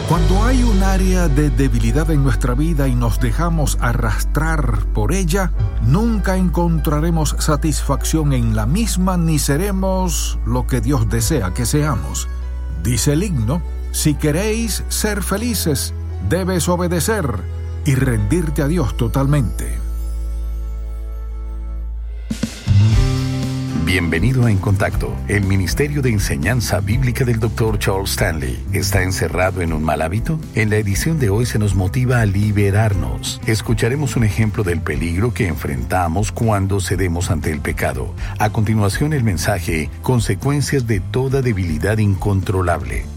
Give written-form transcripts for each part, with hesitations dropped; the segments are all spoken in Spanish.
Cuando hay un área de debilidad en nuestra vida y nos dejamos arrastrar por ella, nunca encontraremos satisfacción en la misma ni seremos lo que Dios desea que seamos. Dice el himno: si queréis ser felices, debes obedecer y rendirte a Dios totalmente. Bienvenido a En Contacto. El Ministerio de Enseñanza Bíblica del Dr. Charles Stanley. ¿Está encerrado en un mal hábito? En la edición de hoy se nos motiva a liberarnos. Escucharemos un ejemplo del peligro que enfrentamos cuando cedemos ante el pecado. A continuación, el mensaje: consecuencias de toda debilidad incontrolable.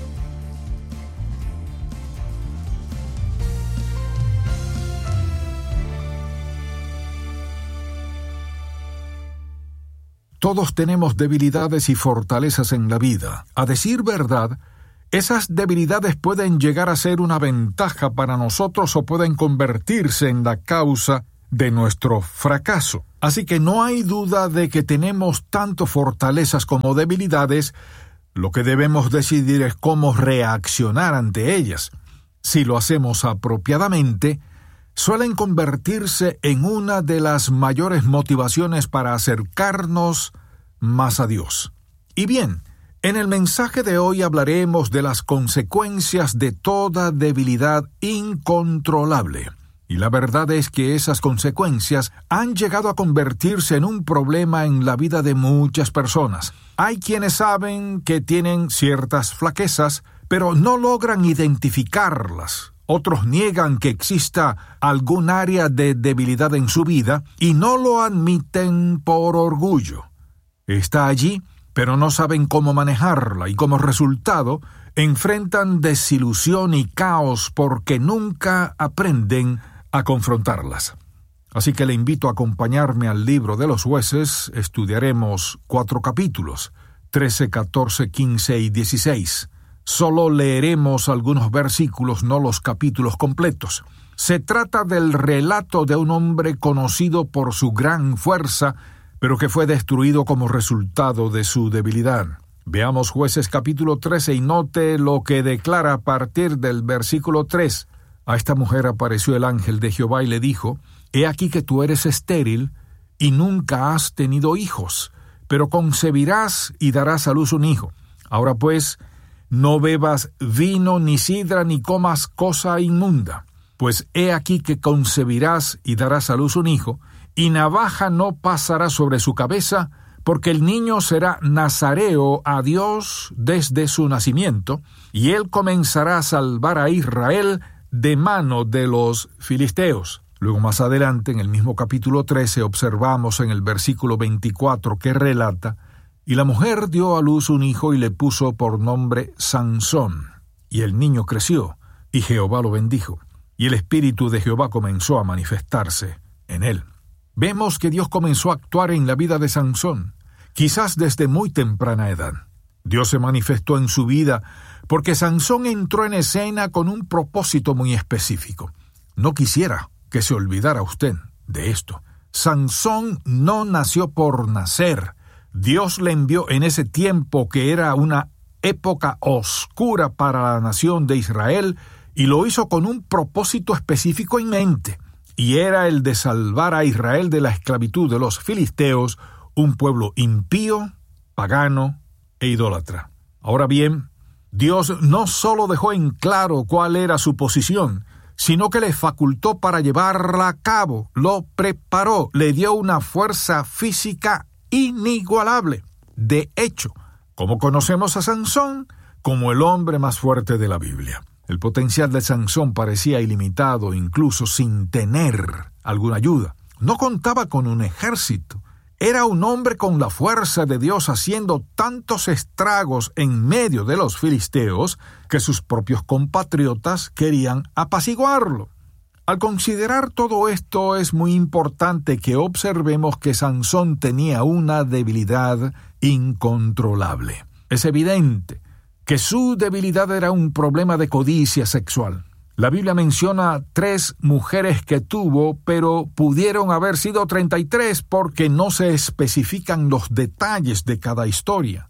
Todos tenemos debilidades y fortalezas en la vida. A decir verdad, esas debilidades pueden llegar a ser una ventaja para nosotros o pueden convertirse en la causa de nuestro fracaso. Así que no hay duda de que tenemos tanto fortalezas como debilidades. Lo que debemos decidir es cómo reaccionar ante ellas. Si lo hacemos apropiadamente, suelen convertirse en una de las mayores motivaciones para acercarnos más a Dios. Y bien, en el mensaje de hoy hablaremos de las consecuencias de toda debilidad incontrolable. Y la verdad es que esas consecuencias han llegado a convertirse en un problema en la vida de muchas personas. Hay quienes saben que tienen ciertas flaquezas, pero no logran identificarlas. Otros niegan que exista algún área de debilidad en su vida y no lo admiten por orgullo. Está allí, pero no saben cómo manejarla y como resultado enfrentan desilusión y caos porque nunca aprenden a confrontarlas. Así que le invito a acompañarme al libro de los Jueces. Estudiaremos 4 capítulos, 13, 14, 15 y 16. Solo leeremos algunos versículos, no los capítulos completos. Se trata del relato de un hombre conocido por su gran fuerza, pero que fue destruido como resultado de su debilidad. Veamos Jueces capítulo 13 y note lo que declara a partir del versículo 3. A esta mujer apareció el ángel de Jehová y le dijo: He aquí que tú eres estéril y nunca has tenido hijos, pero concebirás y darás a luz un hijo. Ahora pues, no bebas vino, ni sidra, ni comas cosa inmunda, pues he aquí que concebirás y darás a luz un hijo, y navaja no pasará sobre su cabeza, porque el niño será nazareo a Dios desde su nacimiento, y él comenzará a salvar a Israel de mano de los filisteos. Luego más adelante, en el mismo capítulo 13, observamos en el versículo 24 que relata: Y la mujer dio a luz un hijo y le puso por nombre Sansón. Y el niño creció, y Jehová lo bendijo. Y el espíritu de Jehová comenzó a manifestarse en él. Vemos que Dios comenzó a actuar en la vida de Sansón, quizás desde muy temprana edad. Dios se manifestó en su vida porque Sansón entró en escena con un propósito muy específico. No quisiera que se olvidara usted de esto. Sansón no nació por nacer. Dios le envió en ese tiempo que era una época oscura para la nación de Israel y lo hizo con un propósito específico en mente, y era el de salvar a Israel de la esclavitud de los filisteos, un pueblo impío, pagano e idólatra. Ahora bien, Dios no solo dejó en claro cuál era su posición, sino que le facultó para llevarla a cabo, lo preparó, le dio una fuerza física inigualable. De hecho, como conocemos a Sansón como el hombre más fuerte de la Biblia. El potencial de Sansón parecía ilimitado, incluso sin tener alguna ayuda. No contaba con un ejército. Era un hombre con la fuerza de Dios haciendo tantos estragos en medio de los filisteos que sus propios compatriotas querían apaciguarlo. Al considerar todo esto, es muy importante que observemos que Sansón tenía una debilidad incontrolable. Es evidente que su debilidad era un problema de codicia sexual. La Biblia menciona 3 mujeres que tuvo, pero pudieron haber sido 33 porque no se especifican los detalles de cada historia.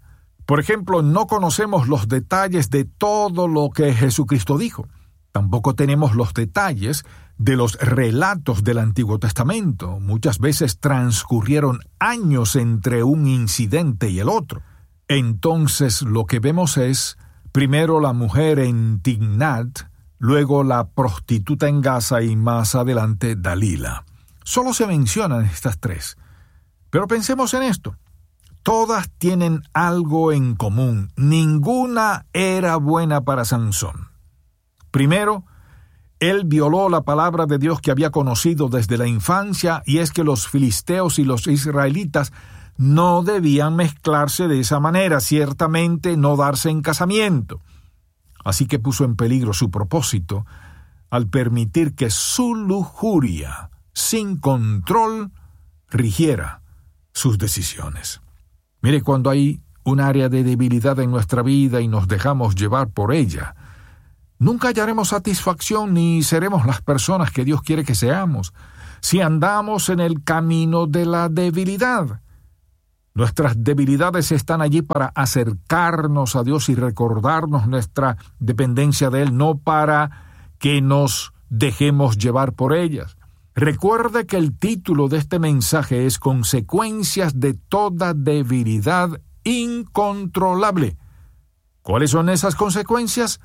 Por ejemplo, no conocemos los detalles de todo lo que Jesucristo dijo. Tampoco tenemos los detalles de los relatos del Antiguo Testamento. Muchas veces transcurrieron años entre un incidente y el otro. Entonces lo que vemos es, primero la mujer en Tignat, luego la prostituta en Gaza y más adelante Dalila. Solo se mencionan estas tres. Pero pensemos en esto. Todas tienen algo en común. Ninguna era buena para Sansón. Primero, él violó la palabra de Dios que había conocido desde la infancia, y es que los filisteos y los israelitas no debían mezclarse de esa manera, ciertamente no darse en casamiento. Así que puso en peligro su propósito al permitir que su lujuria, sin control, rigiera sus decisiones. Mire, cuando hay un área de debilidad en nuestra vida y nos dejamos llevar por ella, nunca hallaremos satisfacción ni seremos las personas que Dios quiere que seamos si andamos en el camino de la debilidad. Nuestras debilidades están allí para acercarnos a Dios y recordarnos nuestra dependencia de Él, no para que nos dejemos llevar por ellas. Recuerde que el título de este mensaje es Consecuencias de toda debilidad incontrolable. ¿Cuáles son esas consecuencias?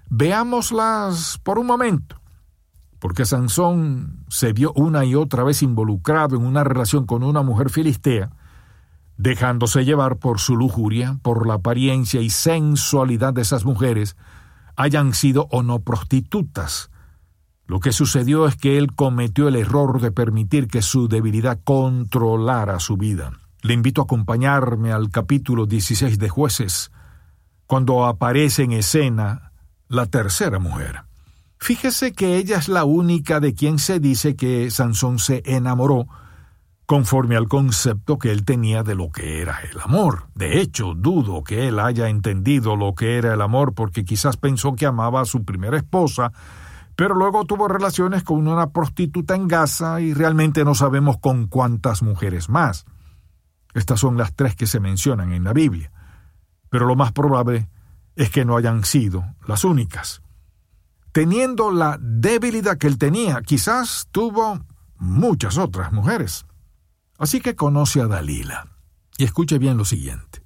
Veámoslas por un momento. Porque Sansón se vio una y otra vez involucrado en una relación con una mujer filistea, dejándose llevar por su lujuria, por la apariencia y sensualidad de esas mujeres, hayan sido o no prostitutas. Lo que sucedió es que él cometió el error de permitir que su debilidad controlara su vida. Le invito a acompañarme al capítulo 16 de Jueces, cuando aparece en escena la tercera mujer. Fíjese que ella es la única de quien se dice que Sansón se enamoró, conforme al concepto que él tenía de lo que era el amor. De hecho, dudo que él haya entendido lo que era el amor, porque quizás pensó que amaba a su primera esposa, pero luego tuvo relaciones con una prostituta en Gaza y realmente no sabemos con cuántas mujeres más. Estas son las tres que se mencionan en la Biblia, pero lo más probable es que no hayan sido las únicas. Teniendo la debilidad que él tenía, quizás tuvo muchas otras mujeres. Así que conoce a Dalila. Y escuche bien lo siguiente.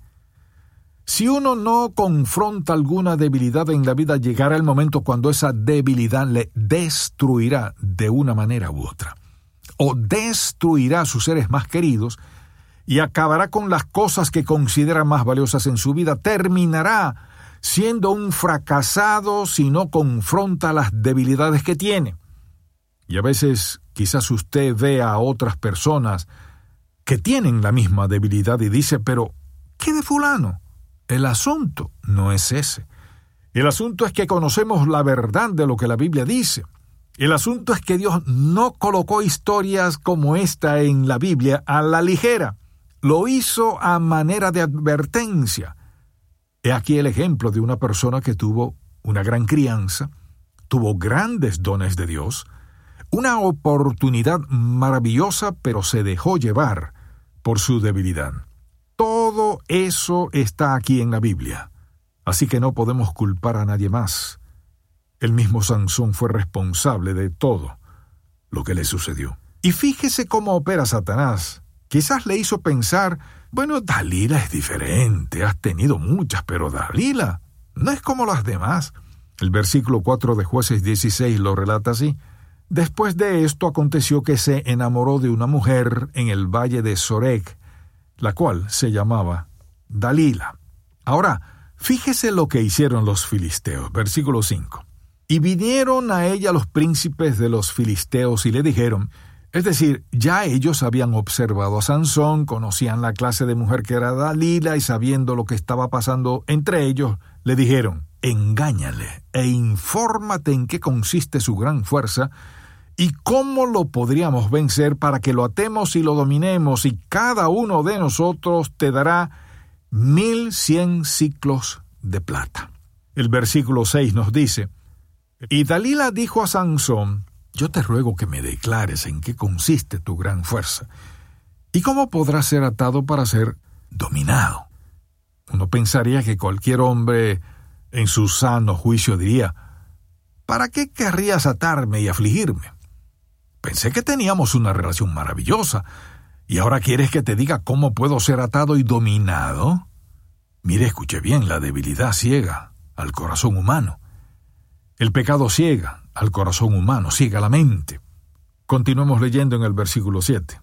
Si uno no confronta alguna debilidad en la vida, llegará el momento cuando esa debilidad le destruirá de una manera u otra. O destruirá a sus seres más queridos y acabará con las cosas que considera más valiosas en su vida. Terminará siendo un fracasado si no confronta las debilidades que tiene. Y a veces quizás usted vea a otras personas que tienen la misma debilidad y dice, pero ¿qué de fulano? El asunto no es ese. El asunto es que conocemos la verdad de lo que la Biblia dice. El asunto es que Dios no colocó historias como esta en la Biblia a la ligera. Lo hizo a manera de advertencia. He aquí el ejemplo de una persona que tuvo una gran crianza, tuvo grandes dones de Dios, una oportunidad maravillosa, pero se dejó llevar por su debilidad. Todo eso está aquí en la Biblia, así que no podemos culpar a nadie más. El mismo Sansón fue responsable de todo lo que le sucedió. Y fíjese cómo opera Satanás. Quizás le hizo pensar, bueno, Dalila es diferente, has tenido muchas, pero Dalila no es como las demás. El versículo 4 de Jueces 16 lo relata así. Después de esto aconteció que se enamoró de una mujer en el valle de Sorek, la cual se llamaba Dalila. Ahora, fíjese lo que hicieron los filisteos. Versículo 5. Y vinieron a ella los príncipes de los filisteos y le dijeron, es decir, ya ellos habían observado a Sansón, conocían la clase de mujer que era Dalila y sabiendo lo que estaba pasando entre ellos, le dijeron, engáñale e infórmate en qué consiste su gran fuerza y cómo lo podríamos vencer para que lo atemos y lo dominemos, y cada uno de nosotros te dará 1,100 siclos de plata. El versículo 6 nos dice, y Dalila dijo a Sansón, yo te ruego que me declares en qué consiste tu gran fuerza, y cómo podrás ser atado para ser dominado. Uno pensaría que cualquier hombre en su sano juicio diría: ¿para qué querrías atarme y afligirme? Pensé que teníamos una relación maravillosa, ¿y ahora quieres que te diga cómo puedo ser atado y dominado? Mire, escuche bien, la debilidad ciega al corazón humano. El pecado ciega al corazón humano, ciega la mente. Continuemos leyendo en el versículo 7.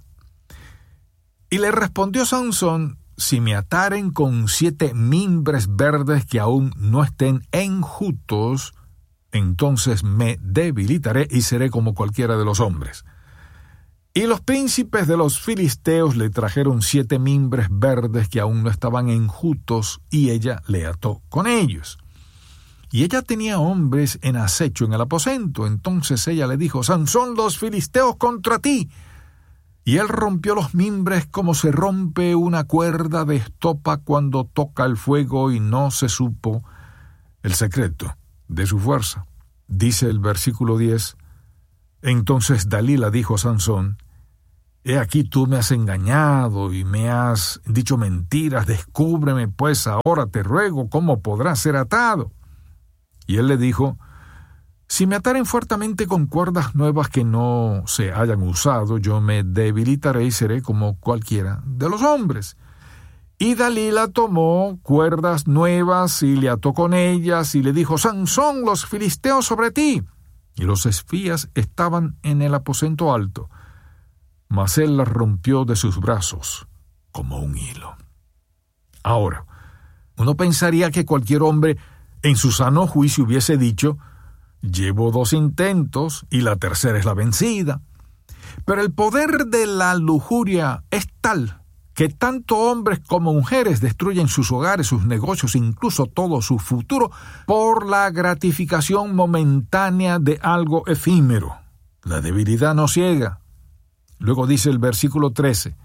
Y le respondió Sansón: si me ataren con 7 mimbres verdes que aún no estén enjutos, entonces me debilitaré y seré como cualquiera de los hombres. Y los príncipes de los filisteos le trajeron 7 mimbres verdes que aún no estaban enjutos, y ella le ató con ellos. Y ella tenía hombres en acecho en el aposento. Entonces ella le dijo: Sansón, los filisteos contra ti. Y él rompió los mimbres como se rompe una cuerda de estopa cuando toca el fuego, y no se supo el secreto de su fuerza. Dice el versículo 10: entonces Dalila dijo a Sansón: he aquí tú me has engañado y me has dicho mentiras, descúbreme pues ahora, te ruego, cómo podrás ser atado. Y él le dijo: si me ataren fuertemente con cuerdas nuevas que no se hayan usado, yo me debilitaré y seré como cualquiera de los hombres. Y Dalila tomó cuerdas nuevas y le ató con ellas, y le dijo: Sansón, los filisteos sobre ti. Y los espías estaban en el aposento alto, mas él las rompió de sus brazos como un hilo. Ahora, uno pensaría que cualquier hombre en su sano juicio hubiese dicho: llevo 2 intentos y la tercera es la vencida. Pero el poder de la lujuria es tal que tanto hombres como mujeres destruyen sus hogares, sus negocios, incluso todo su futuro, por la gratificación momentánea de algo efímero. La debilidad no ciega. Luego dice el versículo 13: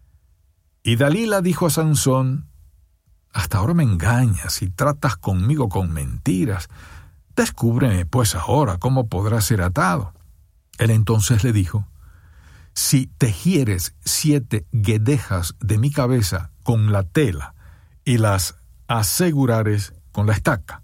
y Dalila dijo a Sansón: hasta ahora me engañas y tratas conmigo con mentiras. Descúbreme pues ahora cómo podrás ser atado. Él entonces le dijo: si tejieres 7 guedejas de mi cabeza con la tela y las asegurares con la estaca.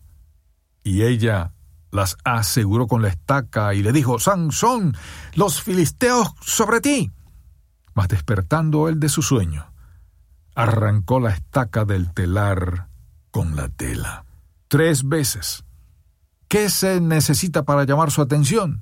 Y ella las aseguró con la estaca y le dijo: Sansón, los filisteos sobre ti. Mas despertando él de su sueño, arrancó la estaca del telar con la tela. 3 veces. ¿Qué se necesita para llamar su atención?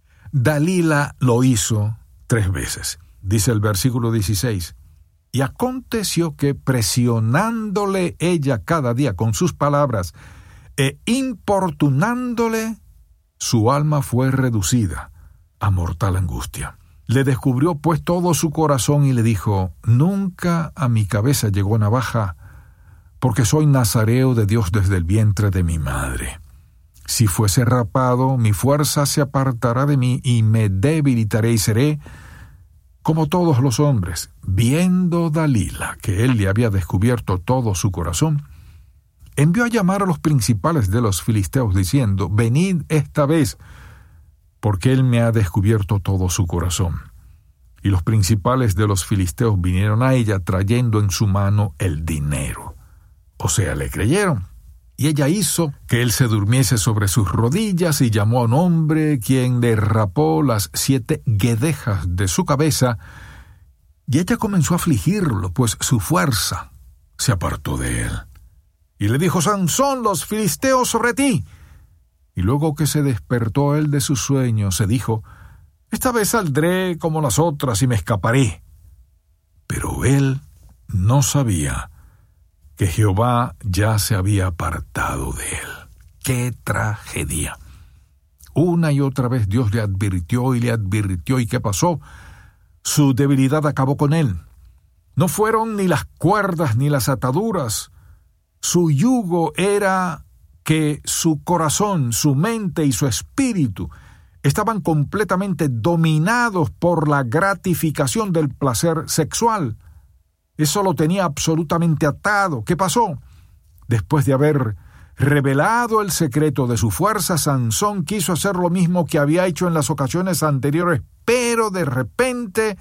Dalila lo hizo 3 veces. Dice el versículo 16: y aconteció que presionándole ella cada día con sus palabras e importunándole, su alma fue reducida a mortal angustia. Le descubrió pues todo su corazón y le dijo: nunca a mi cabeza llegó navaja, porque soy nazareo de Dios desde el vientre de mi madre. Si fuese rapado, mi fuerza se apartará de mí y me debilitaré y seré como todos los hombres. Viendo Dalila que él le había descubierto todo su corazón, envió a llamar a los principales de los filisteos diciendo: venid esta vez, porque él me ha descubierto todo su corazón. Y los principales de los filisteos vinieron a ella trayendo en su mano el dinero. O sea, le creyeron. Y ella hizo que él se durmiese sobre sus rodillas y llamó a un hombre, quien le rapó las 7 guedejas de su cabeza, y ella comenzó a afligirlo, pues su fuerza se apartó de él. Y le dijo: Sansón, los filisteos sobre ti. Y luego que se despertó él de su sueño, se dijo: esta vez saldré como las otras y me escaparé. Pero él no sabía que Jehová ya se había apartado de él. ¡Qué tragedia! Una y otra vez Dios le advirtió, ¿y qué pasó? Su debilidad acabó con él. No fueron ni las cuerdas ni las ataduras. Su yugo era que su corazón, su mente y su espíritu estaban completamente dominados por la gratificación del placer sexual. Eso lo tenía absolutamente atado. ¿Qué pasó? Después de haber revelado el secreto de su fuerza, Sansón quiso hacer lo mismo que había hecho en las ocasiones anteriores, pero de repente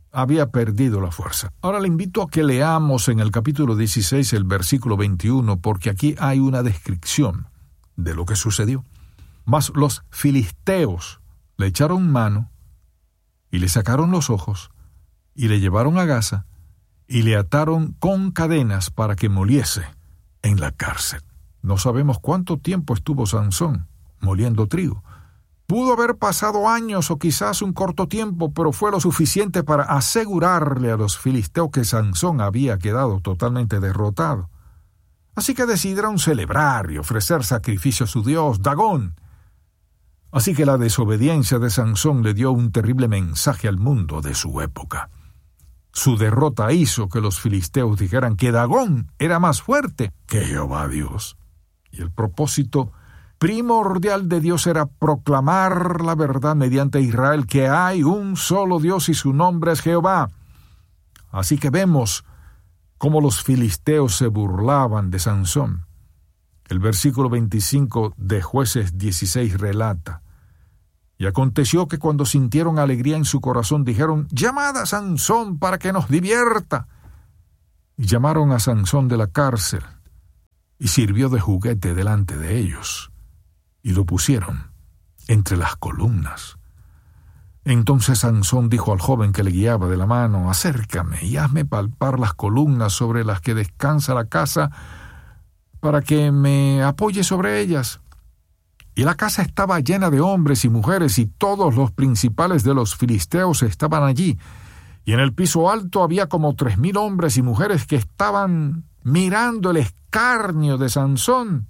había perdido la fuerza. Ahora le invito a que leamos en el capítulo 16 el versículo 21, porque aquí hay una descripción de lo que sucedió. Mas los filisteos le echaron mano y le sacaron los ojos y le llevaron a Gaza y le ataron con cadenas para que moliese en la cárcel. No sabemos cuánto tiempo estuvo Sansón moliendo trigo. Pudo haber pasado años o quizás un corto tiempo, pero fue lo suficiente para asegurarle a los filisteos que Sansón había quedado totalmente derrotado. Así que decidieron celebrar y ofrecer sacrificio a su dios, Dagón. Así que la desobediencia de Sansón le dio un terrible mensaje al mundo de su época. Su derrota hizo que los filisteos dijeran que Dagón era más fuerte que Jehová Dios. Y el propósito primordial de Dios era proclamar la verdad mediante Israel, que hay un solo Dios y su nombre es Jehová. Así que vemos cómo los filisteos se burlaban de Sansón. El versículo 25 de Jueces 16 relata: y aconteció que cuando sintieron alegría en su corazón, dijeron: llamad a Sansón para que nos divierta. Y llamaron a Sansón de la cárcel, y sirvió de juguete delante de ellos, y lo pusieron entre las columnas. Entonces Sansón dijo al joven que le guiaba de la mano: acércame y hazme palpar las columnas sobre las que descansa la casa, para que me apoye sobre ellas. Y la casa estaba llena de hombres y mujeres, y todos los principales de los filisteos estaban allí. Y en el piso alto había como 3,000 hombres y mujeres que estaban mirando el escarnio de Sansón.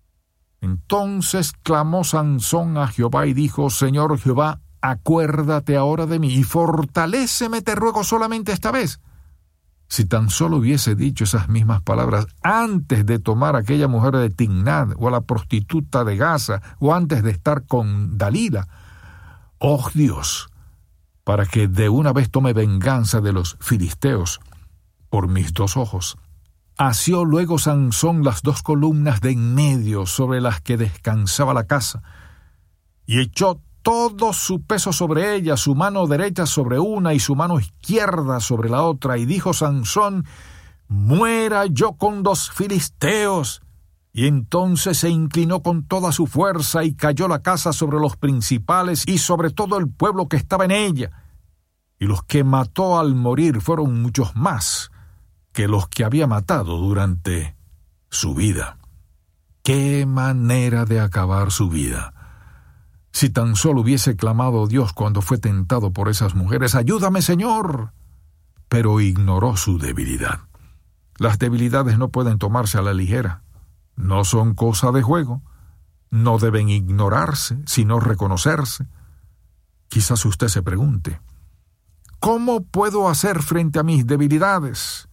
Entonces clamó Sansón a Jehová y dijo: Señor Jehová, acuérdate ahora de mí y fortaléceme, te ruego, solamente esta vez. Si tan solo hubiese dicho esas mismas palabras antes de tomar a aquella mujer de Timnat, o a la prostituta de Gaza, o antes de estar con Dalila. ¡Oh Dios! Para que de una vez tome venganza de los filisteos por mis 2 ojos. Asió luego Sansón las 2 columnas de en medio sobre las que descansaba la casa, y echó todo su peso sobre ella, su mano derecha sobre una y su mano izquierda sobre la otra, y dijo Sansón: muera yo con 2 filisteos. Y entonces se inclinó con toda su fuerza, y cayó la casa sobre los principales y sobre todo el pueblo que estaba en ella. Y los que mató al morir fueron muchos más que los que había matado durante su vida. ¡Qué manera de acabar su vida! Si tan solo hubiese clamado a Dios cuando fue tentado por esas mujeres: ayúdame, Señor. Pero ignoró su debilidad. Las debilidades no pueden tomarse a la ligera. No son cosa de juego. No deben ignorarse, sino reconocerse. Quizás usted se pregunte: ¿cómo puedo hacer frente a mis debilidades?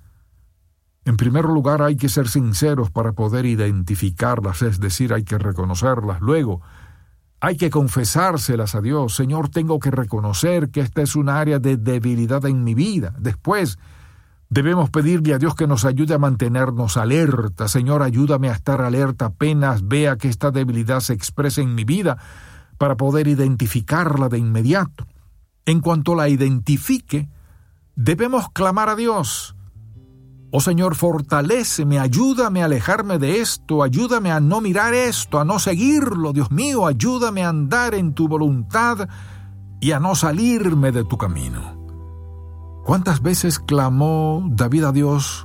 En primer lugar, hay que ser sinceros para poder identificarlas, es decir, hay que reconocerlas. Luego, hay que confesárselas a Dios. Señor, tengo que reconocer que esta es un área de debilidad en mi vida. Después, debemos pedirle a Dios que nos ayude a mantenernos alerta. Señor, ayúdame a estar alerta apenas vea que esta debilidad se expresa en mi vida, para poder identificarla de inmediato. En cuanto la identifique, debemos clamar a Dios: oh Señor, fortaléceme, ayúdame a alejarme de esto, ayúdame a no mirar esto, a no seguirlo, Dios mío, ayúdame a andar en tu voluntad y a no salirme de tu camino. ¿Cuántas veces clamó David a Dios?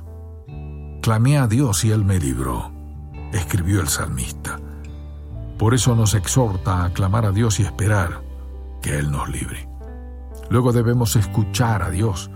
Clamé a Dios y Él me libró, escribió el salmista. Por eso nos exhorta a clamar a Dios y esperar que Él nos libre. Luego debemos escuchar a Dios.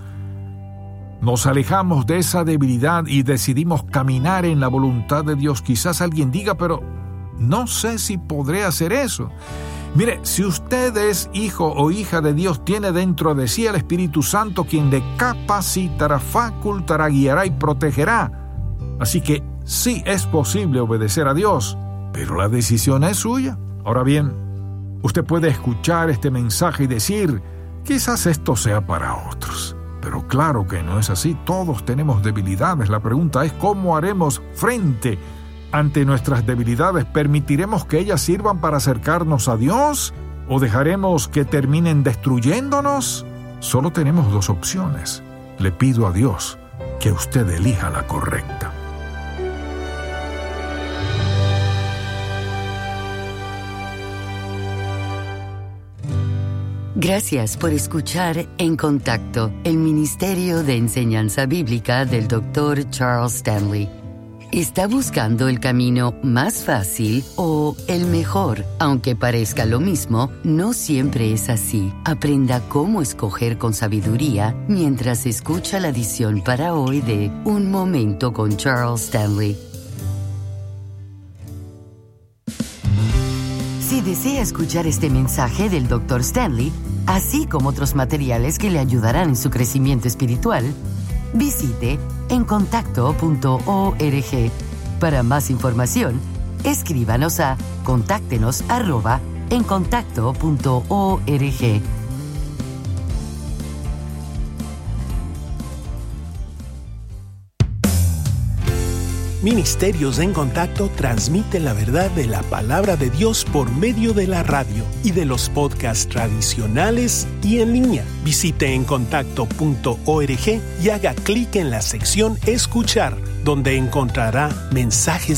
Nos alejamos de esa debilidad y decidimos caminar en la voluntad de Dios. Quizás alguien diga: pero no sé si podré hacer eso. Mire, si usted es hijo o hija de Dios, tiene dentro de sí el Espíritu Santo, quien le capacitará, facultará, guiará y protegerá. Así que sí es posible obedecer a Dios, pero la decisión es suya. Ahora bien, usted puede escuchar este mensaje y decir: quizás esto sea para otros. Pero claro que no es así. Todos tenemos debilidades. La pregunta es: ¿cómo haremos frente ante nuestras debilidades? ¿Permitiremos que ellas sirvan para acercarnos a Dios? ¿O dejaremos que terminen destruyéndonos? Solo tenemos 2 opciones. Le pido a Dios que usted elija la correcta. Gracias por escuchar En Contacto, el Ministerio de Enseñanza Bíblica del Dr. Charles Stanley. ¿Está buscando el camino más fácil o el mejor? Aunque parezca lo mismo, no siempre es así. Aprenda cómo escoger con sabiduría mientras escucha la edición para hoy de Un Momento con Charles Stanley. Si desea escuchar este mensaje del Dr. Stanley, así como otros materiales que le ayudarán en su crecimiento espiritual, visite encontacto.org. Para más información, escríbanos a contáctenos@encontacto.org. Ministerios en Contacto transmite la verdad de la palabra de Dios por medio de la radio y de los podcasts tradicionales y en línea. Visite encontacto.org y haga clic en la sección Escuchar, donde encontrará mensajes